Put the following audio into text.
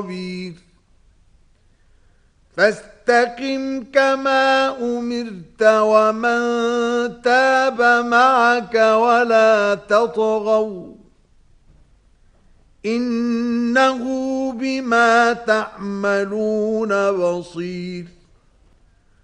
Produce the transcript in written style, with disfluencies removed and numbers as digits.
خبير فاستقم كما أمرت ومن تاب معك ولا تطغوا إنه بما تعملون بصير